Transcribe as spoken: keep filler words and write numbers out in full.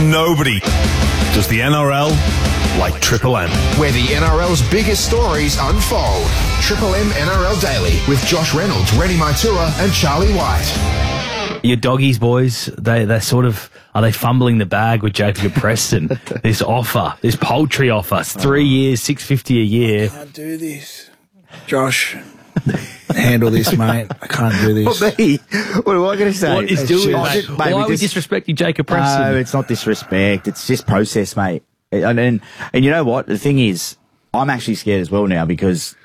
nobody does the N R L like Triple M. Where the N R L's biggest stories unfold. Triple M N R L Daily with Josh Reynolds, Rennie Maitua and Charlie White. Your doggies, boys, they, they're sort of, are they fumbling the bag with Jacob Preston? This offer, this poultry offer, it's three years, six fifty a year. I can't do this. Josh, handle this, mate. I can't do this. What, me? What am I going to say? What is doing, Oh, mate? just- mate, Why we are we just- disrespecting Jacob Preston? No, it's not disrespect. It's just process, mate. And, and and you know what? The thing is, I'm actually scared as well now because